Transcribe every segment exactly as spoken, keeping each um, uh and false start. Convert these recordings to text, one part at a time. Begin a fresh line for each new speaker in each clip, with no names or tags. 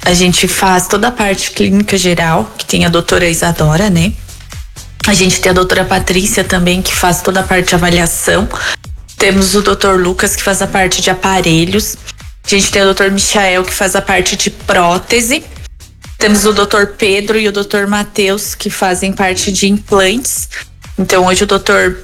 a gente faz toda a parte clínica geral, que tem a doutora Isadora, né? A gente tem a doutora Patrícia também, que faz toda a parte de avaliação. Temos o doutor Lucas, que faz a parte de aparelhos. A gente tem o doutor Michael, que faz a parte de prótese. Temos o doutor Pedro e o doutor Matheus, que fazem parte de implantes. Então, hoje o doutor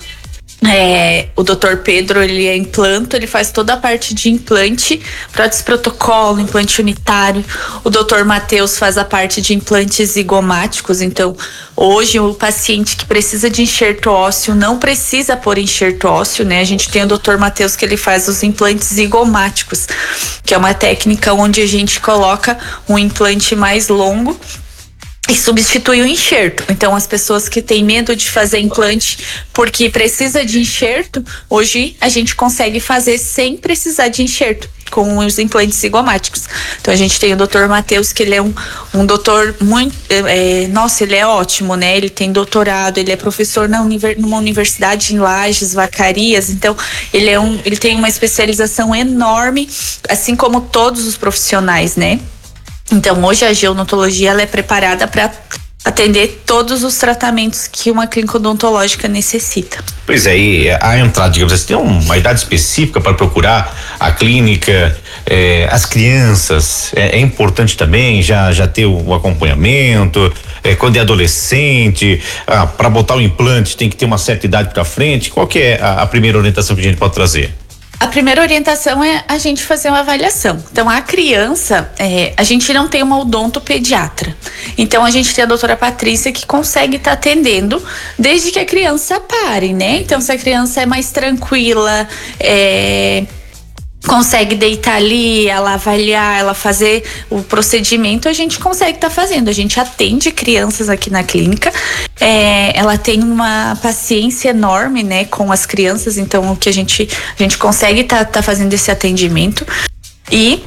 É, o doutor Pedro, ele é implanto, ele faz toda a parte de implante, prótese protocolo, implante unitário. O doutor Matheus faz a parte de implantes zigomáticos. Então, hoje o paciente que precisa de enxerto ósseo não precisa pôr enxerto ósseo, né? A gente tem o doutor Matheus, que ele faz os implantes zigomáticos, que é uma técnica onde a gente coloca um implante mais longo e substitui o enxerto. Então, as pessoas que têm medo de fazer implante porque precisa de enxerto, hoje a gente consegue fazer sem precisar de enxerto, com os implantes zigomáticos. Então, a gente tem o doutor Matheus, que ele é um, um doutor muito... É, nossa, ele é ótimo, né? Ele tem doutorado, ele é professor na univer, numa universidade em Lages, Vacaria. Então, ele, é um, ele tem uma especialização enorme, assim como todos os profissionais, né? Então, hoje a geodontologia ela é preparada para atender todos os tratamentos que uma clínica odontológica necessita.
Pois é, e a entrada, digamos assim, tem uma idade específica para procurar a clínica, é, as crianças, é, é importante também já, já ter o, o acompanhamento, é, quando é adolescente, ah, para botar o implante tem que ter uma certa idade para frente. Qual que é a, a primeira orientação que a gente pode trazer?
A primeira orientação é a gente fazer uma avaliação. Então, a criança, é, a gente não tem uma odontopediatra. Então, a gente tem a doutora Patrícia, que consegue estar tá atendendo desde que a criança pare, né? Então, se a criança é mais tranquila, é... consegue deitar ali, ela avaliar, ela fazer o procedimento, a gente consegue estar tá fazendo. A gente atende crianças aqui na clínica. É, ela tem uma paciência enorme, né, com as crianças. Então, o que a gente a gente consegue estar tá, tá fazendo esse atendimento e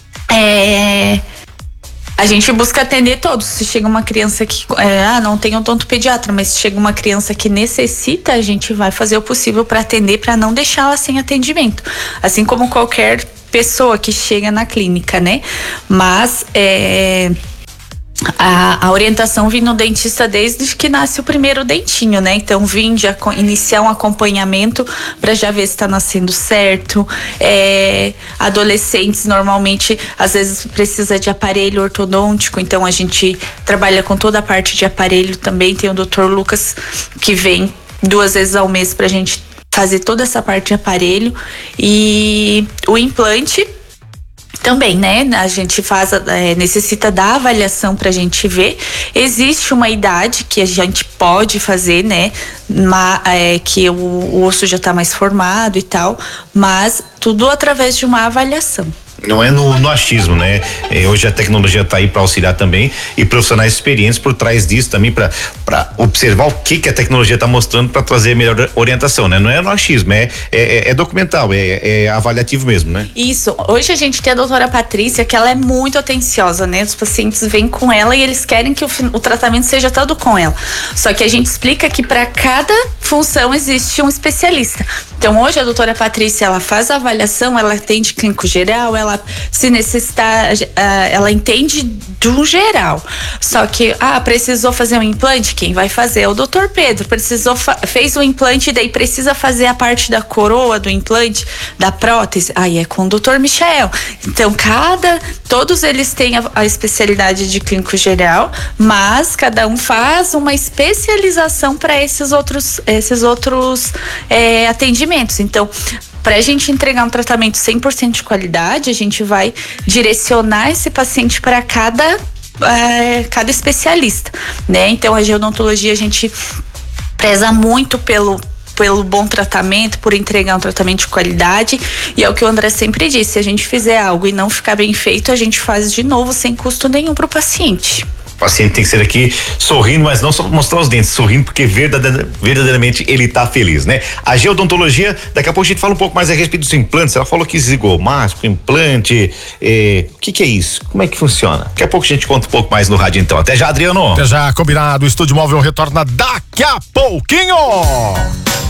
é, a gente busca atender todos. Se chega uma criança que é, ah, não tem odontopediatra, mas se chega uma criança que necessita, a gente vai fazer o possível para atender, para não deixá-la sem atendimento. Assim como qualquer pessoa que chega na clínica, né? Mas é, a, a orientação vem no dentista desde que nasce o primeiro dentinho, né? Então, vim de iniciar um acompanhamento para já ver se está nascendo certo. É, adolescentes, normalmente, às vezes precisa de aparelho ortodôntico, então a gente trabalha com toda a parte de aparelho também. Tem o doutor Lucas, que vem duas vezes ao mês pra gente fazer toda essa parte de aparelho. E o implante também, né? A gente faz, é, necessita da avaliação pra gente ver. Existe uma idade que a gente pode fazer, né? Ma, é, que o, o osso já tá mais formado e tal, mas tudo através de uma avaliação.
Não é no, no achismo, né? É, hoje a tecnologia está aí para auxiliar também e profissionais experientes por trás disso também para para observar o que que a tecnologia está mostrando para trazer melhor orientação, né? Não é no achismo, é é, é documental, é, é avaliativo mesmo, né?
Isso. Hoje a gente tem a doutora Patrícia, que ela é muito atenciosa, né? Os pacientes vêm com ela e eles querem que o, o tratamento seja todo com ela. Só que a gente explica que para cada função existe um especialista. Então, hoje a doutora Patrícia, ela faz a avaliação, ela atende clínico geral, ela se necessitar, ela entende do geral. Só que, ah, precisou fazer um implante, quem vai fazer é o doutor Pedro. Precisou, fez o implante, daí precisa fazer a parte da coroa do implante, da prótese, aí é com o doutor Michael. Então, cada, todos eles têm a, a especialidade de clínico geral, mas cada um faz uma especialização para esses outros, esses outros é, atendimentos. Então, para a gente entregar um tratamento cem por cento de qualidade, a gente vai direcionar esse paciente para cada, é, cada especialista, né? Então, a geodontologia, a gente preza muito pelo pelo bom tratamento, por entregar um tratamento de qualidade, e é o que o André sempre disse: se a gente fizer algo e não ficar bem feito, a gente faz de novo sem custo nenhum para o paciente.
O paciente tem que ser aqui sorrindo, mas não só mostrar os dentes, sorrindo porque verdadeira, verdadeiramente ele tá feliz, né? A geodontologia, daqui a pouco a gente fala um pouco mais a respeito dos implantes. Ela falou que zigomático, implante, eh, o que que é isso? Como é que funciona? Daqui a pouco a gente conta um pouco mais no rádio então. Até já, Adriano.
Até já, combinado. O Estúdio Móvel retorna daqui a pouquinho.